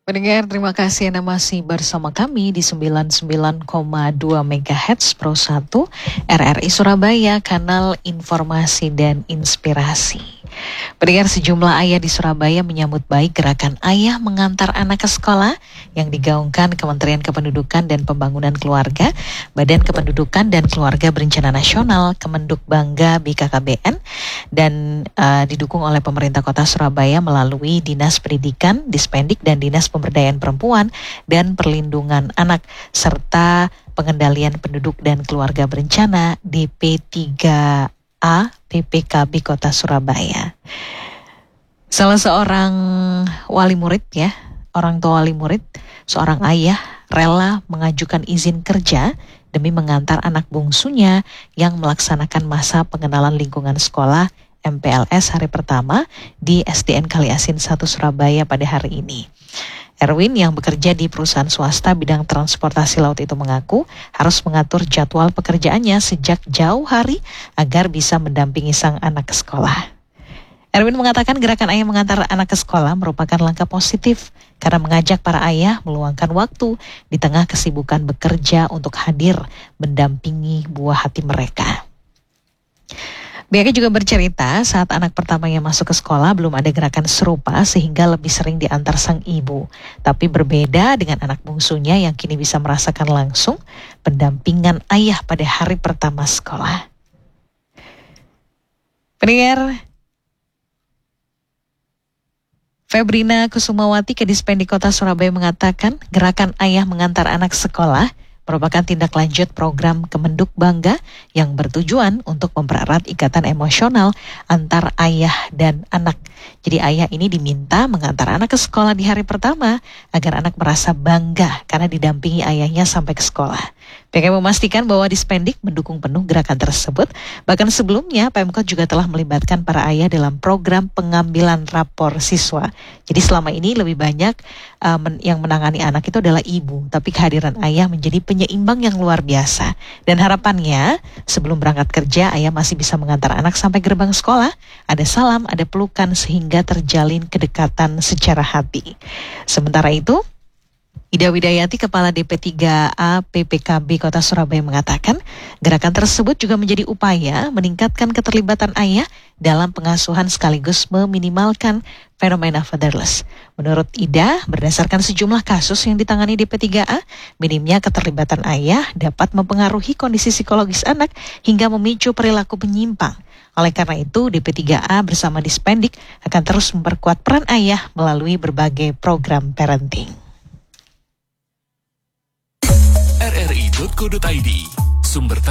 Pendengar, terima kasih Anda masih bersama kami di 99,2 MHz Pro 1 RRI Surabaya, kanal informasi dan inspirasi. Pendengar, sejumlah ayah di Surabaya menyambut baik gerakan ayah mengantar anak ke sekolah yang digaungkan Kementerian Kependudukan dan Pembangunan Keluarga, Badan Kependudukan dan Keluarga Berencana Nasional, Kemenduk Bangga BKKBN, dan didukung oleh pemerintah kota Surabaya melalui Dinas Pendidikan, Dispendik, dan Dinas Pemberdayaan Perempuan dan Perlindungan Anak, serta Pengendalian Penduduk dan Keluarga Berencana DP3A PPKB Kota Surabaya. Salah seorang wali murid orang tua wali murid, seorang ayah rela mengajukan izin kerja demi mengantar anak bungsunya yang melaksanakan masa pengenalan lingkungan sekolah MPLS hari pertama di SDN Kaliasin 1 Surabaya pada hari ini. Erwin yang bekerja di perusahaan swasta bidang transportasi laut itu mengaku harus mengatur jadwal pekerjaannya sejak jauh hari agar bisa mendampingi sang anak ke sekolah. Erwin mengatakan gerakan ayah mengantar anak ke sekolah merupakan langkah positif karena mengajak para ayah meluangkan waktu di tengah kesibukan bekerja untuk hadir mendampingi buah hati mereka. Pihaknya juga bercerita saat anak pertamanya masuk ke sekolah belum ada gerakan serupa sehingga lebih sering diantar sang ibu. Tapi berbeda dengan anak bungsunya yang kini bisa merasakan langsung pendampingan ayah pada hari pertama sekolah. Pendengar, Febrina Kusumawati, Kadispendik Kota Surabaya mengatakan gerakan ayah mengantar anak sekolah merupakan tindak lanjut program Kemenduk Bangga yang bertujuan untuk mempererat ikatan emosional antar ayah dan anak. Jadi ayah ini diminta mengantar anak ke sekolah di hari pertama agar anak merasa bangga karena didampingi ayahnya sampai ke sekolah. Pihaknya memastikan bahwa Dispendik mendukung penuh gerakan tersebut. Bahkan sebelumnya Pemkot juga telah melibatkan para ayah dalam program pengambilan rapor siswa. Jadi selama ini lebih banyak yang menangani anak itu adalah ibu, tapi kehadiran ayah menjadi penyeimbang yang luar biasa. Dan harapannya sebelum berangkat kerja ayah masih bisa mengantar anak sampai gerbang sekolah. Ada salam, ada pelukan sehingga terjalin kedekatan secara hati. Sementara itu, Ida Widayati, Kepala DP3A PPKB Kota Surabaya mengatakan gerakan tersebut juga menjadi upaya meningkatkan keterlibatan ayah dalam pengasuhan sekaligus meminimalkan fenomena fatherless. Menurut Ida, berdasarkan sejumlah kasus yang ditangani DP3A, minimnya keterlibatan ayah dapat mempengaruhi kondisi psikologis anak hingga memicu perilaku penyimpang. Oleh karena itu, DP3A bersama Dispendik akan terus memperkuat peran ayah melalui berbagai program parenting. rri.co.id, sumber